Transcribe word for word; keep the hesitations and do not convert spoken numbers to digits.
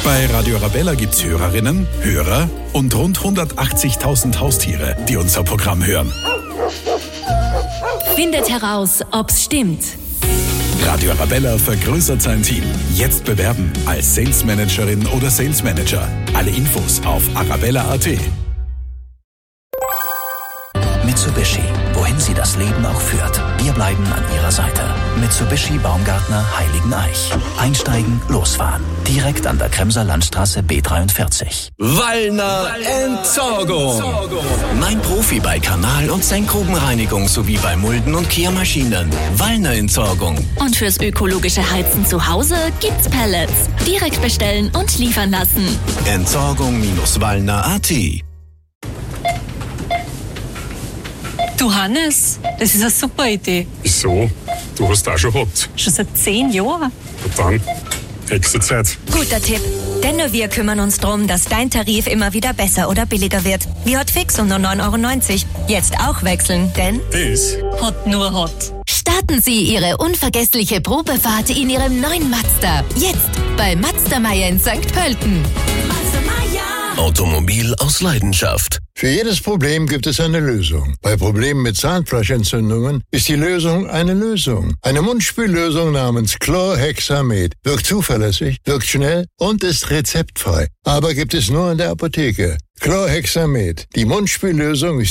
Bei Radio Arabella gibt's Hörerinnen, Hörer und rund hundertachtzigtausend Haustiere, die unser Programm hören. Findet heraus, ob's stimmt. Radio Arabella vergrößert sein Team. Jetzt bewerben als Sales Managerin oder Sales Manager. Alle Infos auf arabella punkt at. Mitsubishi, wohin Sie das Leben auch führt. Wir bleiben an Ihrer Seite. Mitsubishi Baumgartner Heiligeneich. Einsteigen, losfahren. Direkt an der Kremser Landstraße B dreiundvierzig. Wallner Entsorgung. Mein Profi bei Kanal- und Senkgrubenreinigung sowie bei Mulden- und Kehrmaschinen. Wallner Entsorgung. Und fürs ökologische Heizen zu Hause gibt's Pellets. Direkt bestellen und liefern lassen. Entsorgung Wallner punkt at. Du Hannes, das ist eine super Idee. Wieso? Du hast auch schon gehabt. Schon seit zehn Jahren. Und dann? Hexenzeit. Guter Tipp. Denn nur wir kümmern uns darum, dass dein Tarif immer wieder besser oder billiger wird. Wie Hotfix um nur neun Euro neunzig. Jetzt auch wechseln, denn... Das? Hot nur hot. Starten Sie Ihre unvergessliche Probefahrt in Ihrem neuen Mazda. Jetzt bei Mazda Meier in Sankt Pölten. Mazda Meier. Automobil aus Leidenschaft. Für jedes Problem gibt es eine Lösung. Bei Problemen mit Zahnfleischentzündungen ist die Lösung eine Lösung. Eine Mundspüllösung namens Chlorhexamet wirkt zuverlässig, wirkt schnell und ist rezeptfrei. Aber gibt es nur in der Apotheke. Chlorhexamet. Die Mundspüllösung ist